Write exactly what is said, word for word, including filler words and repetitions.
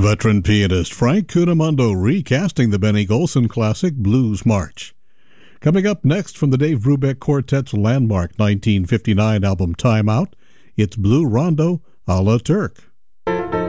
Veteran pianist Frank Cunimando recasting the Benny Golson classic Blues March. Coming up next from the Dave Brubeck Quartet's landmark nineteen fifty-nine album Time Out, it's Blue Rondo a la Turk.